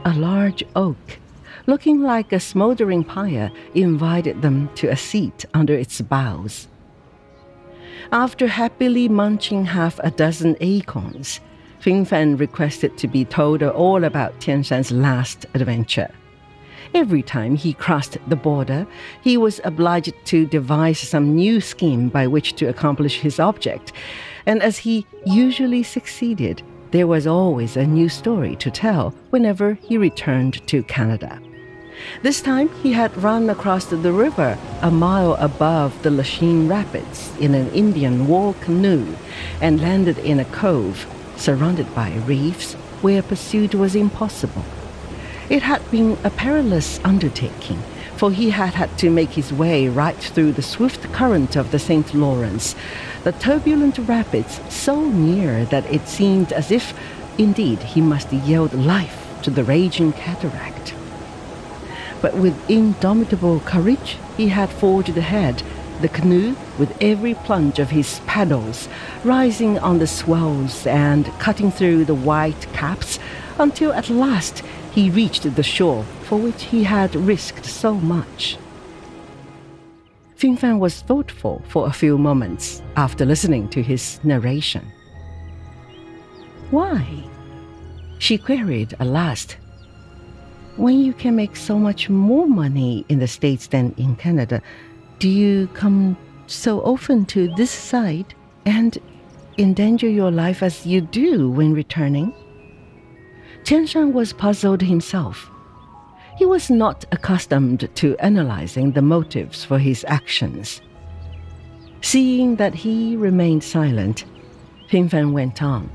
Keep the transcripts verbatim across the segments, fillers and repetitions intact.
A large oak, looking like a smoldering pyre, invited them to a seat under its boughs. After happily munching half a dozen acorns, Fin Fan requested to be told all about Tian Shan's last adventure. Every time he crossed the border, he was obliged to devise some new scheme by which to accomplish his object, and as he usually succeeded, there was always a new story to tell whenever he returned to Canada. This time, he had run across the river a mile above the Lachine Rapids in an Indian war canoe and landed in a cove surrounded by reefs where pursuit was impossible. It had been a perilous undertaking, for he had had to make his way right through the swift current of the Saint Lawrence, the turbulent rapids so near that it seemed as if, indeed, he must yield life to the raging cataract. But with indomitable courage, he had forged ahead, the canoe, with every plunge of his paddles, rising on the swells and cutting through the white caps, until at last he reached the shore for which he had risked so much. Fin Fan was thoughtful for a few moments after listening to his narration. "Why?" she queried at last. "When you can make so much more money in the States than in Canada, do you come so often to this side and endanger your life as you do when returning?" Tian Shan was puzzled himself. He was not accustomed to analyzing the motives for his actions. Seeing that he remained silent, Fin Fan went on.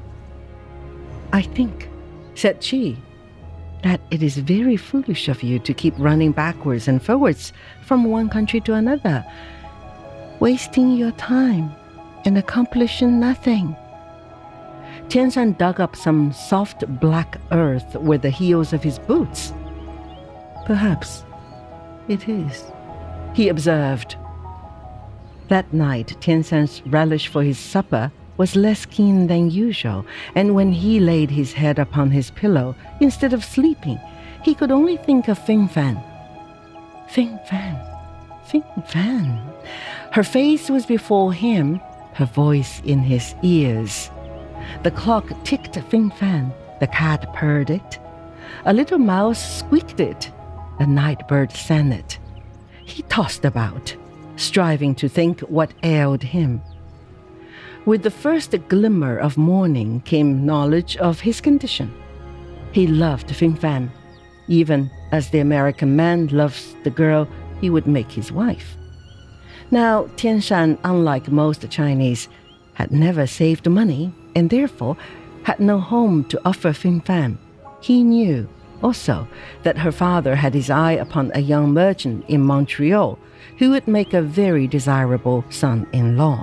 "I think," said she, "that it is very foolish of you to keep running backwards and forwards from one country to another, wasting your time and accomplishing nothing." Tian Shan dug up some soft black earth with the heels of his boots. "Perhaps it is," he observed. That night, Tian Shan's relish for his supper was less keen than usual, and when he laid his head upon his pillow, instead of sleeping, he could only think of Fin Fan. Fin Fan, Fin Fan. Her face was before him, her voice in his ears. The clock ticked Fin Fan, the cat purred it, a little mouse squeaked it, a night bird sang it. He tossed about, striving to think what ailed him. With the first glimmer of morning came knowledge of his condition. He loved Fin Fan, even as the American man loves the girl he would make his wife. Now, Tian Shan, unlike most Chinese, had never saved money and therefore had no home to offer Fin Fan. He knew also that her father had his eye upon a young merchant in Montreal who would make a very desirable son-in-law.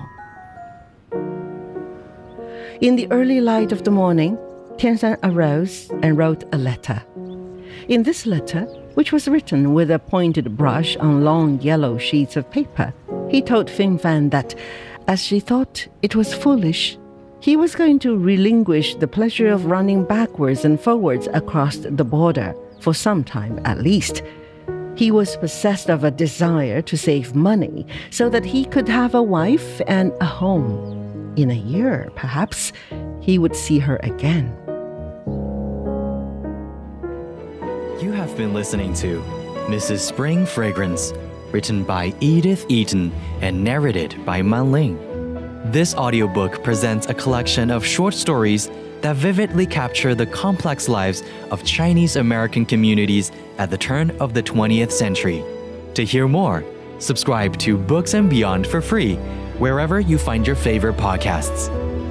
In the early light of the morning, Tian Shan arose and wrote a letter. In this letter, which was written with a pointed brush on long yellow sheets of paper, he told Fin Fan that, as she thought it was foolish, he was going to relinquish the pleasure of running backwards and forwards across the border, for some time at least. He was possessed of a desire to save money so that he could have a wife and a home. In a year, perhaps, he would see her again. You have been listening to Missus Spring Fragrance, written by Edith Eaton and narrated by Man Ling. This audiobook presents a collection of short stories that vividly capture the complex lives of Chinese American communities at the turn of the twentieth century. To hear more, subscribe to Books and Beyond for free, wherever you find your favorite podcasts.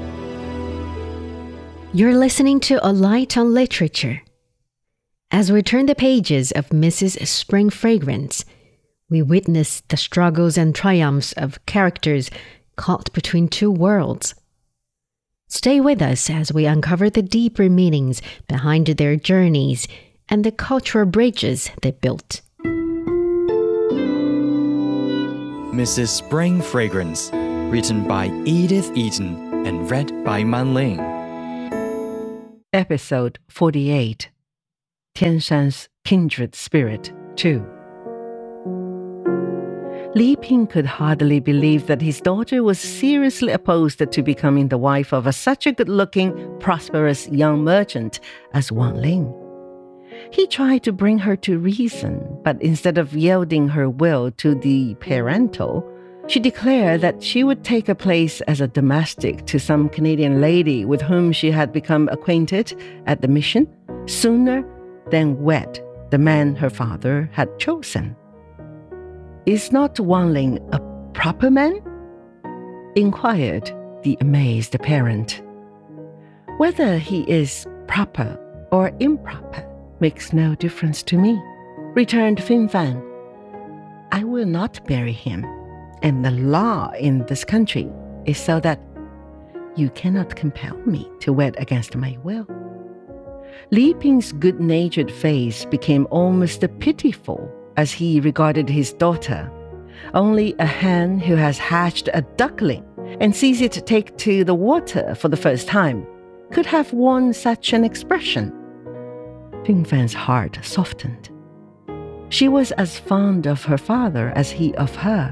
You're listening to A Light on Literature. As we turn the pages of Missus Spring Fragrance, we witness the struggles and triumphs of characters caught between two worlds. Stay with us as we uncover the deeper meanings behind their journeys and the cultural bridges they built. Missus Spring Fragrance, written by Edith Eaton and read by Man Ling. Episode forty-eight. Tian Shan's kindred spirit, too. Li Ping could hardly believe that his daughter was seriously opposed to becoming the wife of a, such a good-looking, prosperous young merchant as Wang Ling. He tried to bring her to reason, but instead of yielding her will to the parental, she declared that she would take a place as a domestic to some Canadian lady with whom she had become acquainted at the mission sooner than wed the man her father had chosen. "Is not Wang Ling a proper man?" inquired the amazed parent. "Whether he is proper or improper makes no difference to me," returned Fin Fan. "I will not marry him, and the law in this country is so that you cannot compel me to wed against my will." Li Ping's good-natured face became almost pitiful as he regarded his daughter. Only a hen who has hatched a duckling and sees it take to the water for the first time could have worn such an expression. Fin Fan's heart softened. She was as fond of her father as he of her.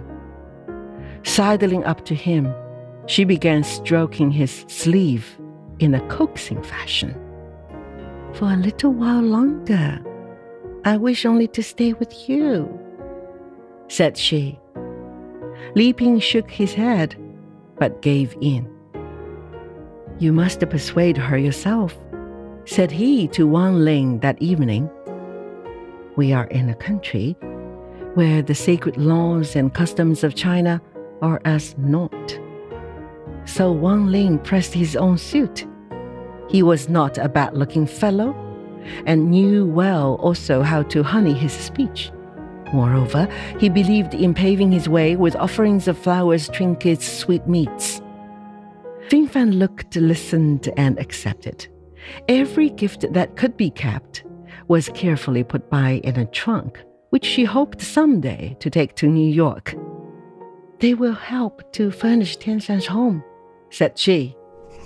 Sidling up to him, she began stroking his sleeve in a coaxing fashion. "For a little while longer, I wish only to stay with you," said she. Li Ping shook his head, but gave in. "You must persuade her yourself," said he to Wang Ling that evening. "We are in a country where the sacred laws and customs of China are as naught." So Wang Ling pressed his own suit. He was not a bad-looking fellow, and knew well also how to honey his speech. Moreover, he believed in paving his way with offerings of flowers, trinkets, sweetmeats. Fin Fan looked, listened, and accepted. Every gift that could be kept was carefully put by in a trunk, which she hoped someday to take to New York. "They will help to furnish Tian Shan's home," said she.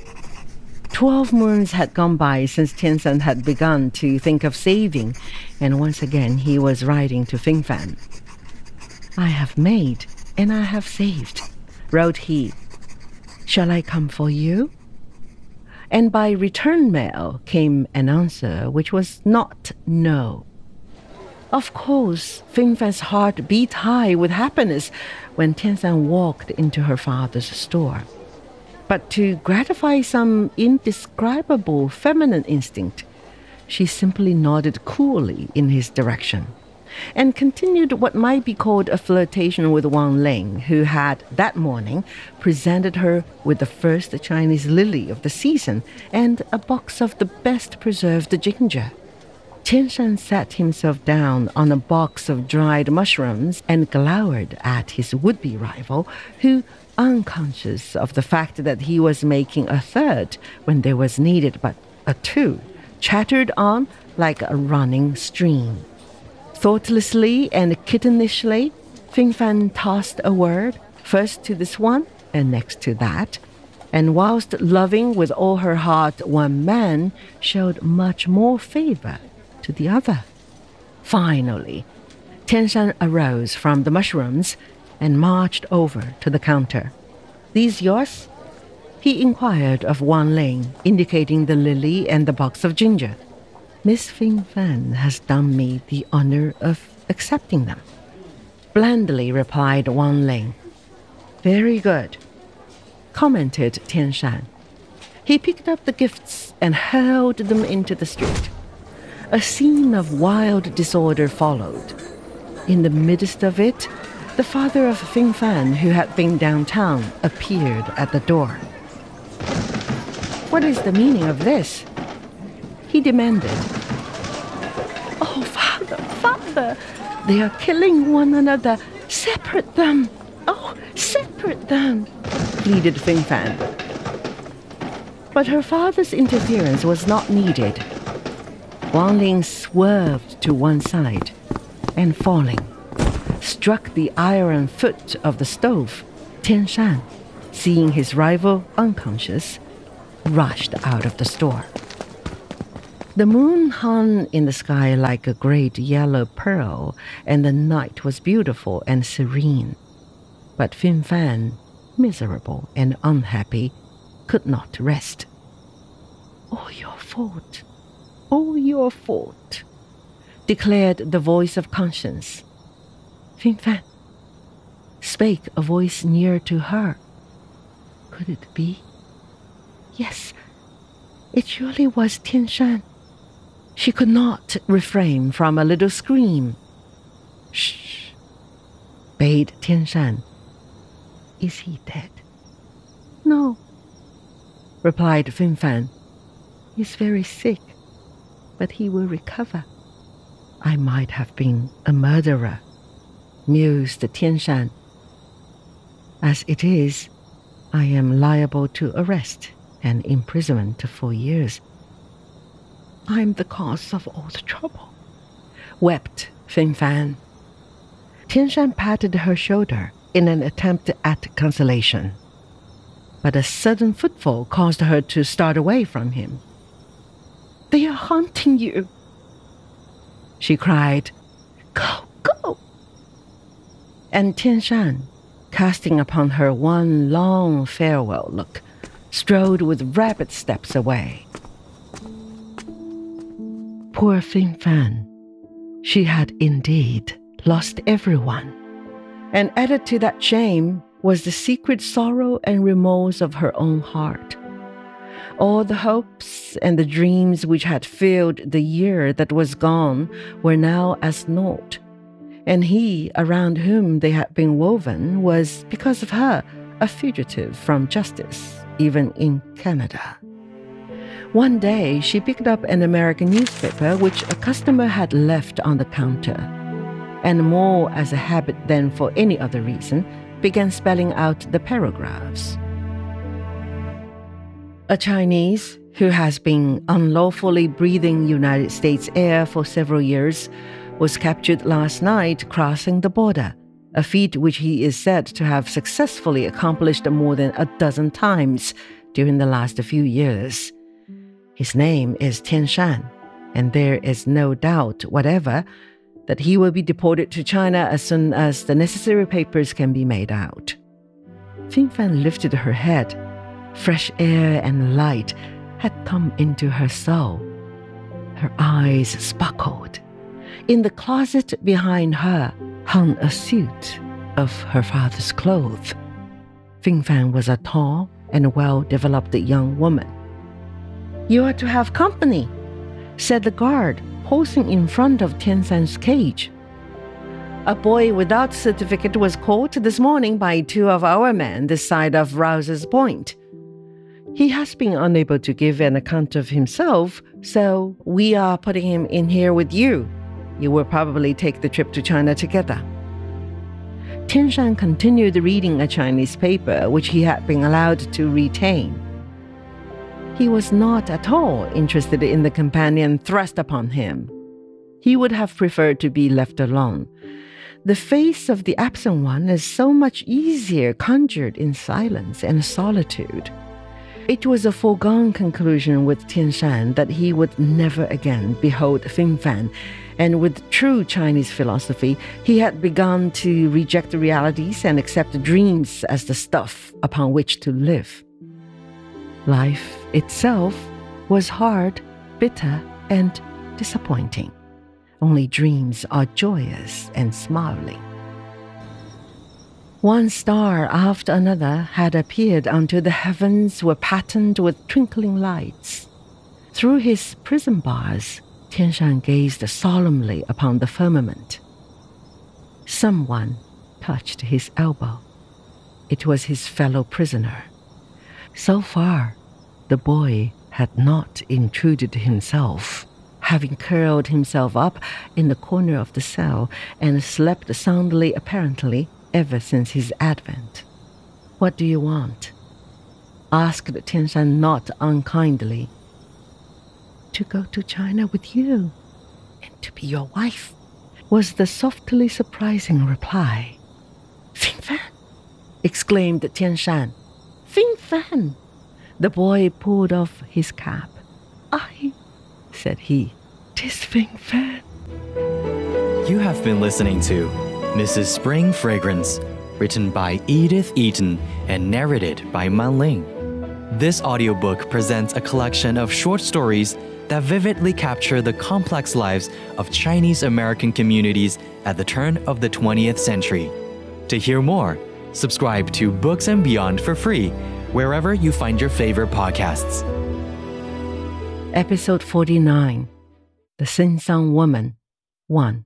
Twelve moons had gone by since Tian Shan had begun to think of saving, and once again he was writing to Fin Fan. "I have made and I have saved," wrote he. "Shall I come for you?" And by return mail came an answer which was not no. Of course, Fin Fan's heart beat high with happiness when Tian Shan walked into her father's store. But to gratify some indescribable feminine instinct, she simply nodded coolly in his direction and continued what might be called a flirtation with Wang Ling, who had that morning presented her with the first Chinese lily of the season and a box of the best preserved ginger. Tian Shan sat himself down on a box of dried mushrooms and glowered at his would-be rival, who, unconscious of the fact that he was making a third when there was needed but a two, chattered on like a running stream. Thoughtlessly and kittenishly, Fin Fan tossed a word, first to this one and next to that, and whilst loving with all her heart one man, showed much more favor to the other. Finally, Tian Shan arose from the mushrooms and marched over to the counter. "These yours?" he inquired of Wang Ling, indicating the lily and the box of ginger. "Miss Fin Fan has done me the honor of accepting them," blandly replied Wang Ling. "Very good," commented Tian Shan. He picked up the gifts and hurled them into the street. A scene of wild disorder followed. In the midst of it, the father of Fin Fan, who had been downtown, appeared at the door. "What is the meaning of this?" he demanded. "Oh, father, father, they are killing one another. Separate them. Oh, separate them," pleaded Fin Fan. But her father's interference was not needed. Wang Ling swerved to one side and, falling, struck the iron foot of the stove. Tian Shan, seeing his rival unconscious, rushed out of the store. The moon hung in the sky like a great yellow pearl, and the night was beautiful and serene. But Fin Fan, miserable and unhappy, could not rest. "All your fault, all your fault," declared the voice of conscience. Fin Fan, spake a voice near to her. Could it be? Yes, it surely was Tian Shan. She could not refrain from a little scream. "Shh," bade Tian Shan. "Is he dead?" "No," replied Fin Fan. "He's very sick, but he will recover." "I might have been a murderer," mused Tian Shan. "As it is, I am liable to arrest and imprisonment for years. I'm the cause of all the trouble," wept Fin Fan. Tian Shan patted her shoulder in an attempt at consolation, but a sudden footfall caused her to start away from him. "They are haunting you," she cried. "Go, go!" And Tian Shan, casting upon her one long farewell look, strode with rapid steps away. Poor Fin Fan. She had indeed lost everyone. And added to that shame was the secret sorrow and remorse of her own heart. All the hopes and the dreams which had filled the year that was gone were now as naught. And he, around whom they had been woven, was, because of her, a fugitive from justice, even in Canada. One day, she picked up an American newspaper which a customer had left on the counter, and more as a habit than for any other reason, began spelling out the paragraphs. A Chinese who has been unlawfully breathing United States air for several years was captured last night crossing the border, a feat which he is said to have successfully accomplished more than a dozen times during the last few years. His name is Tian Shan, and there is no doubt whatever that he will be deported to China as soon as the necessary papers can be made out. Fin Fan lifted her head. Fresh air and light had come into her soul. Her eyes sparkled. In the closet behind her hung a suit of her father's clothes. Fin Fan was a tall and well-developed young woman. "You are to have company," said the guard, posing in front of Tian Shan's cage. "A boy without certificate was caught this morning by two of our men this side of Rouse's Point. He has been unable to give an account of himself, so we are putting him in here with you. You will probably take the trip to China together." Tian Shan continued reading a Chinese paper which he had been allowed to retain. He was not at all interested in the companion thrust upon him. He would have preferred to be left alone. The face of the absent one is so much easier conjured in silence and solitude. It was a foregone conclusion with Tian Shan that he would never again behold Fin Fan, and with true Chinese philosophy, he had begun to reject realities and accept dreams as the stuff upon which to live. Life itself was hard, bitter, and disappointing. Only dreams are joyous and smiling. One star after another had appeared until the heavens were patterned with twinkling lights. Through his prison bars, Tian Shan gazed solemnly upon the firmament. Someone touched his elbow. It was his fellow prisoner. So far, the boy had not intruded himself, having curled himself up in the corner of the cell and slept soundly apparently ever since his advent. "What do you want?" asked Tian Shan not unkindly. "To go to China with you and to be your wife," was the softly surprising reply. "Fin Fan!" exclaimed Tian Shan. "Fin Fan!" The boy pulled off his cap. "I said he. "'Tis Spring Fan." You have been listening to Missus Spring Fragrance, written by Edith Eaton and narrated by Manling. This audiobook presents a collection of short stories that vividly capture the complex lives of Chinese American communities at the turn of the twentieth century. To hear more, subscribe to Books and Beyond for free wherever you find your favorite podcasts. Episode forty-nine, The Sinsang Woman, one.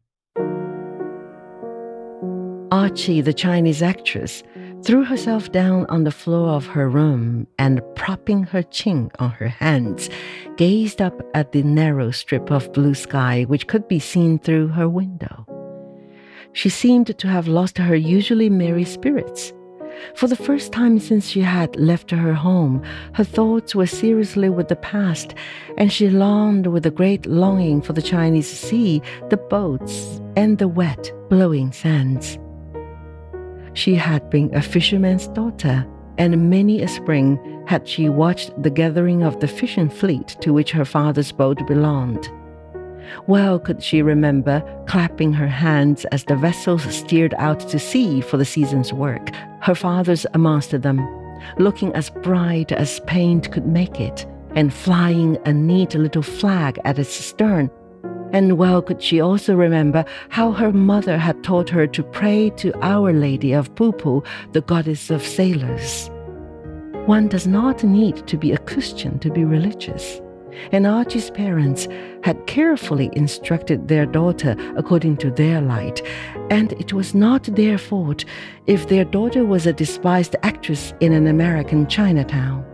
Archie, the Chinese actress, threw herself down on the floor of her room and, propping her chin on her hands, gazed up at the narrow strip of blue sky which could be seen through her window. She seemed to have lost her usually merry spirits. For the first time since she had left her home, her thoughts were seriously with the past, and she longed with a great longing for the Chinese sea, the boats, and the wet, blowing sands. She had been a fisherman's daughter, and many a spring had she watched the gathering of the fishing fleet to which her father's boat belonged. Well could she remember clapping her hands as the vessels steered out to sea for the season's work, her father's amongst them, looking as bright as paint could make it, and flying a neat little flag at its stern. And well could she also remember how her mother had taught her to pray to Our Lady of Pupu, the goddess of sailors. One does not need to be a Christian to be religious, and Archie's parents had carefully instructed their daughter according to their light, and it was not their fault if their daughter was a despised actress in an American Chinatown.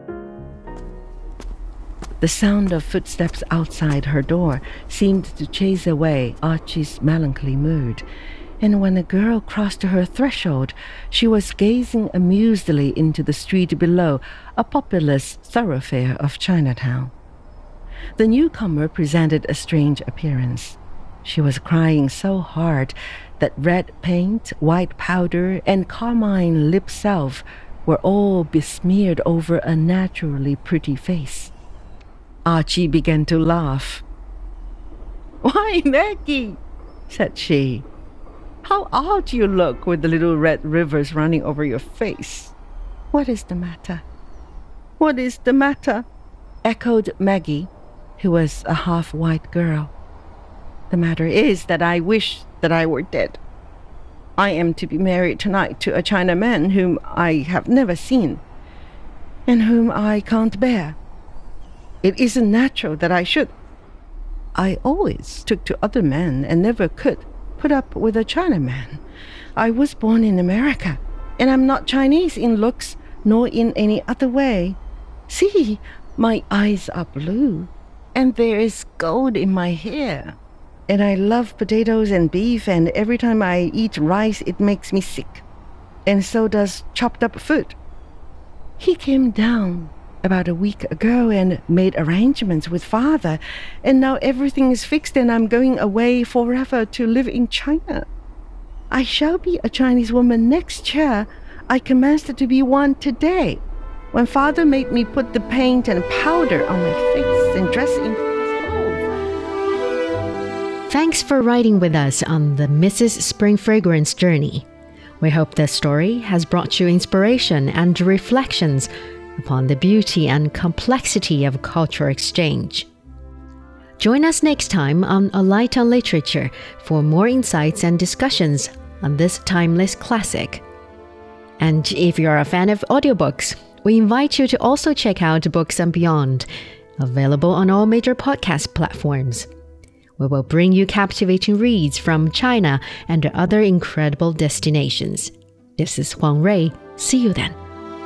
The sound of footsteps outside her door seemed to chase away Archie's melancholy mood, and when a girl crossed her threshold, she was gazing amusedly into the street below, a populous thoroughfare of Chinatown. The newcomer presented a strange appearance. She was crying so hard that red paint, white powder, and carmine lip salve were all besmeared over a naturally pretty face. Archie began to laugh. "Why, Maggie," said she, "how odd you look with the little red rivers running over your face. What is the matter?" "What is the matter?" echoed Maggie, who was a half-white girl. "The matter is that I wish that I were dead. I am to be married tonight to a Chinaman whom I have never seen, and whom I can't bear. It isn't natural that I should. I always took to other men and never could put up with a Chinaman. I was born in America, and I'm not Chinese in looks nor in any other way. See, my eyes are blue, and there is gold in my hair. And I love potatoes and beef, and every time I eat rice it makes me sick. And so does chopped up food. He came down about a week ago and made arrangements with father, and now everything is fixed and I'm going away forever to live in China. I shall be a Chinese woman next year. I commenced to be one today, when father made me put the paint and powder on my face and dress in clothes." Thanks for riding with us on the Missus Spring Fragrance journey. We hope this story has brought you inspiration and reflections upon the beauty and complexity of cultural exchange. Join us next time on A Light on Literature for more insights and discussions on this timeless classic. And if you're a fan of audiobooks, we invite you to also check out Books and Beyond, available on all major podcast platforms. We will bring you captivating reads from China and other incredible destinations. This is Huang Rui. See you then.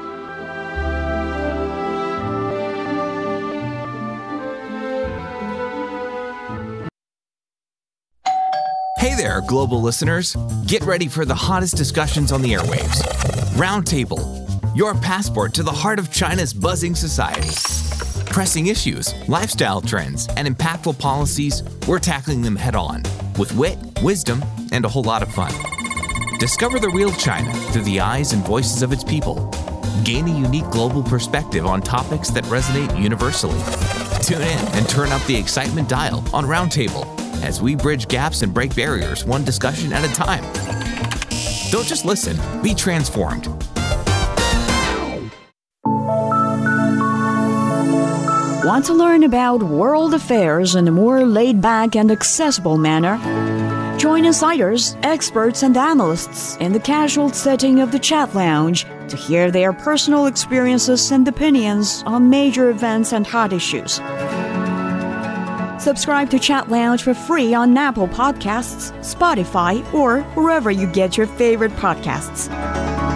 Hey there, global listeners. Get ready for the hottest discussions on the airwaves. Roundtable, your passport to the heart of China's buzzing society. Pressing issues, lifestyle trends, and impactful policies, we're tackling them head on with wit, wisdom, and a whole lot of fun. Discover the real China through the eyes and voices of its people. Gain a unique global perspective on topics that resonate universally. Tune in and turn up the excitement dial on Roundtable as we bridge gaps and break barriers one discussion at a time. Don't just listen, be transformed. Want to learn about world affairs in a more laid-back and accessible manner? Join insiders, experts, and analysts in the casual setting of the Chat Lounge to hear their personal experiences and opinions on major events and hot issues. Subscribe to Chat Lounge for free on Apple Podcasts, Spotify, or wherever you get your favorite podcasts.